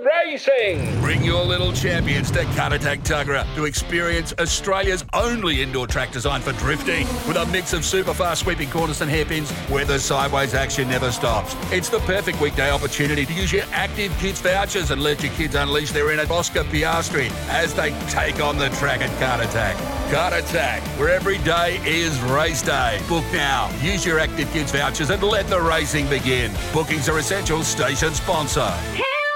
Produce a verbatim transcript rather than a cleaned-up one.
racing. Bring your little champions to Kart Attack Tuggerah to experience Australia's only indoor track designed for drifting, with a mix of super fast sweeping corners and hairpins where the sideways action never stops. It's the perfect weekday opportunity to use your Active Kids vouchers and let your kids unleash their inner Oscar Piastri as they take on the track at Kart Attack. Kart Attack, where every day is race day. Book now. Use your Active Kids vouchers and let the racing begin. Bookings are essential. Station sponsor.